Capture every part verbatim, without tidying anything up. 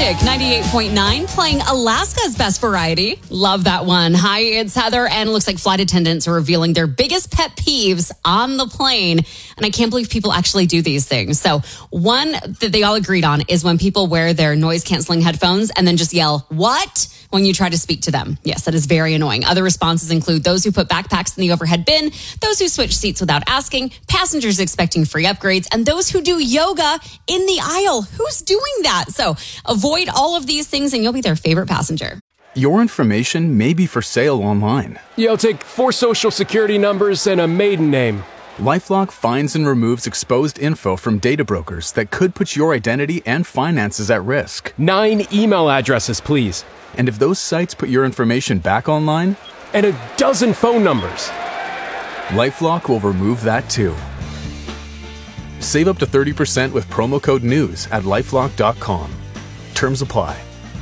Magic ninety-eight point nine playing Alaska's Best Variety. Love that one. Hi, it's Heather, and it looks like flight attendants are revealing their biggest pet peeves on the plane. And I can't believe people actually do these things. So one that they all agreed on is when people wear their noise-canceling headphones and then just yell, "What?" when you try to speak to them. Yes, that is very annoying. Other responses include those who put backpacks in the overhead bin, those who switch seats without asking, passengers expecting free upgrades, and those who do yoga in the aisle. Who's doing that? So avoid all of these things and you'll be their favorite passenger. Your information may be for sale online. Yeah, I'll take four social security numbers and a maiden name. LifeLock finds and removes exposed info from data brokers that could put your identity and finances at risk. Nine email addresses, please. And if those sites put your information back online, and a dozen phone numbers, LifeLock will remove that too. Save up to thirty percent with promo code NEWS at lifelock dot com. Terms apply.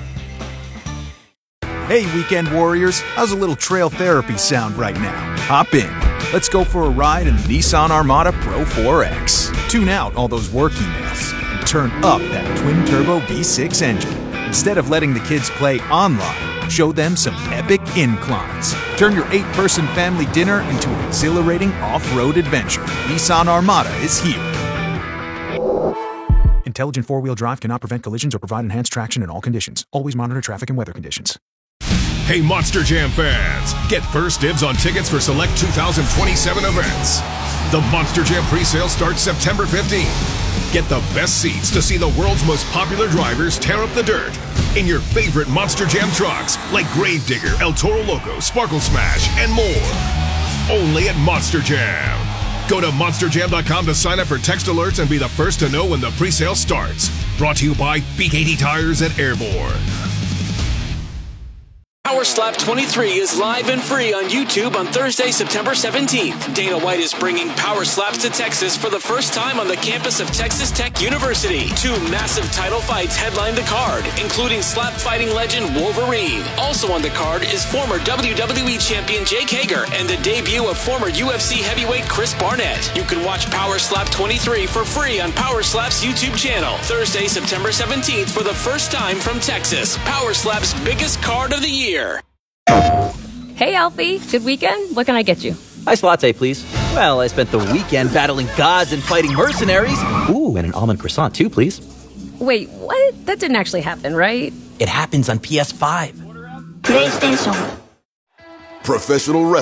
Hey, weekend warriors, how's a little trail therapy sound right now? Hop in. Let's go for a ride in the Nissan Armada Pro four X. Tune out all those work emails and turn up that twin-turbo V six engine. Instead of letting the kids play online, show them some epic inclines. Turn your eight-person family dinner into an exhilarating off-road adventure. Nissan Armada is here. Intelligent four-wheel drive cannot prevent collisions or provide enhanced traction in all conditions. Always monitor traffic and weather conditions. Hey, Monster Jam fans! Get first dibs on tickets for select two thousand twenty-seven events. The Monster Jam presale starts September fifteenth. Get the best seats to see the world's most popular drivers tear up the dirt in your favorite Monster Jam trucks like Gravedigger, El Toro Loco, Sparkle Smash, and more. Only at Monster Jam. Go to monster jam dot com to sign up for text alerts and be the first to know when the presale starts. Brought to you by B K T Tires and Airborne. Power Slap twenty-three is live and free on YouTube on Thursday, September seventeenth. Dana White is bringing Power Slaps to Texas for the first time on the campus of Texas Tech University. Two massive title fights headline the card, including slap fighting legend Wolverine. Also on the card is former W W E champion Jake Hager and the debut of former U F C heavyweight Chris Barnett. You can watch Power Slap twenty-three for free on Power Slap's YouTube channel. Thursday, September seventeenth for the first time from Texas. Power Slap's biggest card of the year. Hey, Alfie. Good weekend? What can I get you? Iced latte, please. Well, I spent the weekend battling gods and fighting mercenaries. Ooh, and an almond croissant, too, please. Wait, what? That didn't actually happen, right? It happens on P S five. PlayStation. Professional